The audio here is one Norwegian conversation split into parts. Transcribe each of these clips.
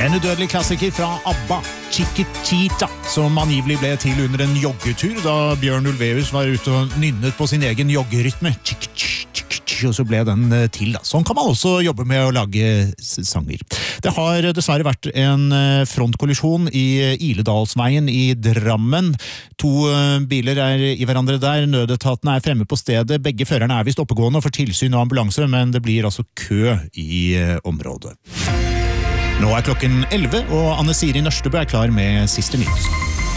En udødelig klassiker fra ABBA, Chiquitita, som angivelig ble til under en joggetur da Bjørn Ulvaeus var ute og nynnet på sin egen joggerytme. Og så ble den til da. Sånn kan man også jobbe med å lage sanger. Det har dessverre vært en frontkollisjon i Iledalsveien i Drammen. 2 biler er i hverandre der, nødetatene er fremme på stedet. Begge førerne er vist oppegående for tilsyn og ambulanse, men det blir altså kø i området. Nå er klokken 11, og Anne Siri Nørstebø er klar med siste nytt.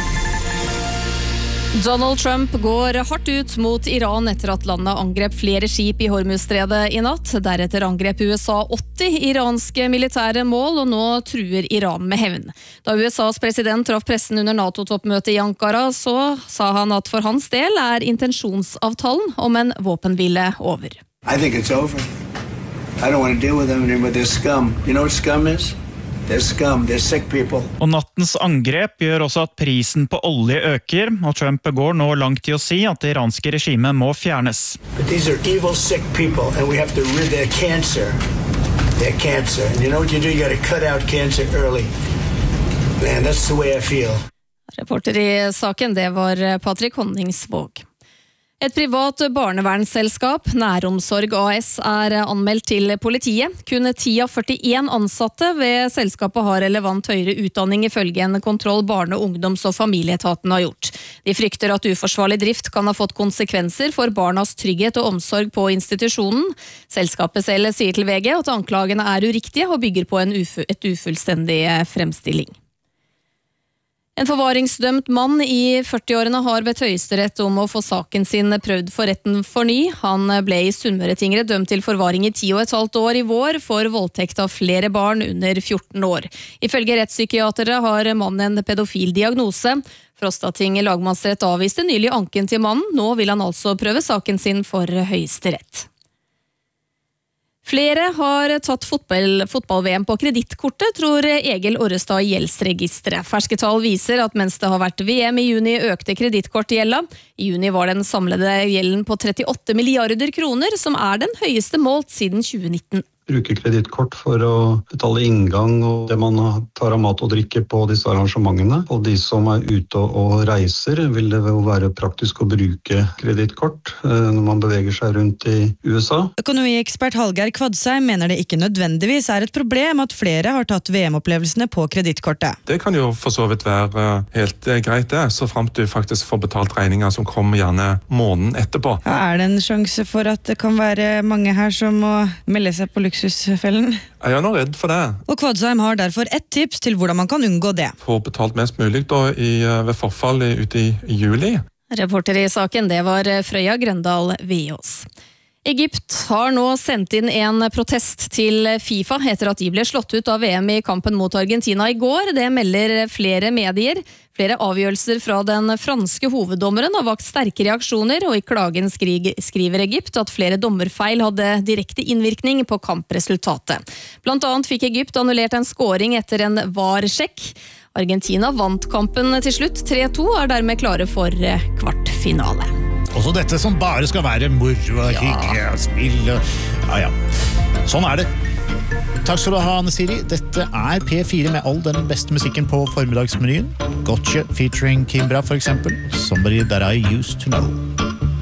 Donald Trump går hardt ut mot Iran etter at landet angrep flere skip i Hormuzstredet i natt. Deretter angrep USA 80 iranske militære mål, og nå truer Iran med hevn. Da USAs president traff pressen under NATO-toppmøtet i Ankara, så sa han at for hans del er intensjonsavtalen om en våpenhvile over. I think it's over. I don't want to deal with them anymore. They're scum. You know what scum is? They're scum. They're sick people. Og nattens angrep gjør også at prisen på olje øker, og Trump går nå langt i å si at det iranske regimet må fjernes. But these are evil, sick people, and we have to rid their cancer. They're cancer. And you know what you do? You got to cut out cancer early. Man, that's the way I feel. Reporter i saken, det var Patrick Honningsvåg. Et privat barnevernsselskap, Næromsorg AS, er anmeldt til politiet. Kun 10 av 41 ansatte ved selskapet har relevant høyere utdanning ifølge en kontroll barne-, ungdoms- og familieetaten har gjort. De frykter at uforsvarlig drift kan ha fått konsekvenser for barnas trygghet og omsorg på institusjonen. Selskapet selv sier til VG at anklagene er uriktige og bygger på et ufullstendig fremstilling. En forvaringsdømt mann i 40-årene har bedt Høyesterett om å få saken sin prøvd for retten for ny. Han ble i Sunnmøre tingrett dømt til forvaring i 10,5 år i vår for voldtekt av flere barn under 14 år. Ifølge rettspsykiatere har mannen en pedofil diagnose. Frostating lagmannsrett avviste nylig anken til mannen. Nå vil han altså prøve saken sin for Høyesterett. Flere har tatt fotball-VM på kredittkortet, tror Egil Orrestad i gjeldsregisteret. Ferske tall viser at mens det har vært VM i juni økte kredittkortgjelda. I juni var den samlede gjelden på 38 milliarder kroner, som er den høyeste målt siden 2019. Bruker kredittkort for å betale inngang og det man tar av mat og drikke på disse arrangementene. Og de som er ute og reiser, vil det jo være praktisk å bruke kredittkort når man beveger seg rundt i USA. Økonomiekspert Hallgeir Kvadsheim mener det ikke nødvendigvis er et problem at flere har tatt VM-opplevelsene på kredittkortet. Det kan jo for så vidt være helt greit det, så fremt du faktisk får betalt regninger som kommer gjerne måneden etterpå. Ja, er det en sjanse for at det kan være mange her som må melde seg på luksusfellen? Jeg er nå redd for det. Og Kvadsheim har derfor ett tips til hvordan man kan unngå det. Få betalt mest mulig da ved forfall ute i juli. Reporter i saken, det var Frøya Grøndal Veås. Egypt har nå sendt inn en protest til FIFA etter at de ble slått ut av VM i kampen mot Argentina i går. Det melder flere medier. Flere avgjørelser fra den franske hoveddommeren har vakt sterke reaksjoner, og i klagen skriver Egypt at flere dommerfeil hadde direkte innvirkning på kampresultatet. Blant annet fikk Egypt annullert en scoring etter en VAR-sjekk. Argentina vant kampen til slutt 3-2 og er dermed klare for kvartfinale. Også dette som bare skal være moro og hyggelig og spill. Ja. Sånn er det. Takk skal du ha, Anne Siri. Dette er P4 med all den beste musikken på formiddagsmenyen. Gotcha featuring Kimbra for eksempel. Somebody that I used to know.